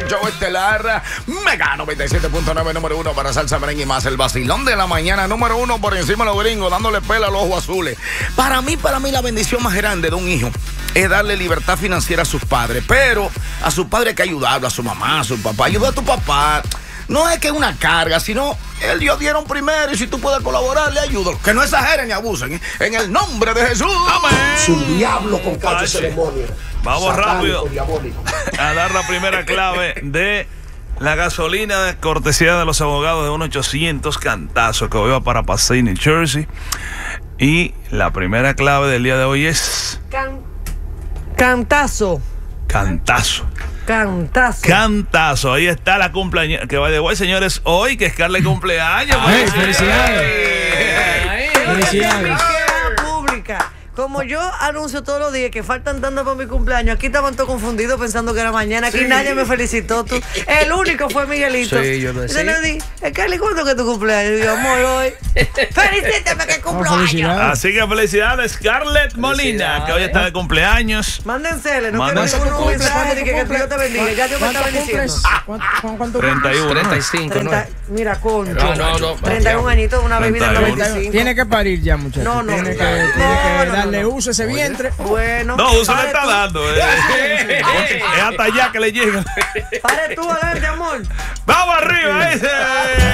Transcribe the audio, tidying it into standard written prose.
show estelar Mega 97.9, número 1 para salsa, merengue y más. El vacilón de la mañana, número 1 por encima de los gringos, dándole pela a los ojos azules. Para mí, la bendición más grande de un hijo es darle libertad financiera a sus padres. Pero a sus padres hay que ayudarlo, a su mamá, a su papá. Ayuda a tu papá. No es que es una carga, sino el Dios dieron primero y si tú puedes colaborar, le ayudo. Que no exageren ni abusen, ¿eh? En el nombre de Jesús. Amén. Su diablo con cacho ceremonia. Vamos Satánico, rápido diabólico. a dar la primera clave de la gasolina de cortesía de los abogados de 1-800 Cantazo, que hoy va para Passaic, New Jersey. Y la primera clave del día de hoy es Cantazo. Cantazo. Cantazo. Cantazo, ahí está la cumpleaños que va de hoy, señores, hoy que Scarlett cumpleaños. Ay, felicidades. Felicidades. Pública. Como yo anuncio todos los días que faltan tanto para mi cumpleaños, aquí estaban todos confundidos pensando que era mañana. Aquí nadie me felicitó. Tú. El único fue Miguelito. Sí, yo lo decía. Y le dije, Scarlett, ¿cuándo que tu cumpleaños? Y yo, amor, hoy. Felicítame que cumplo años. Así que felicidades, Scarlett Molina, que hoy está de cumpleaños. Mándensele, no Manden- quiero ningún mensaje de que Dios te bendiga. Ya Dios me está bendiciendo. ¿Cuánto 31. 35, ¿no? 30, mira, concho. No. 31 añitos, una bebida de 31. 95. Tiene que parir ya, muchachos. No, no. Tiene que No, darle no. uso a ese vientre. Bueno. No, uso le pare está tú. dando. Es hasta allá que le llega. Pare tú adelante, amor. Vamos arriba, ese.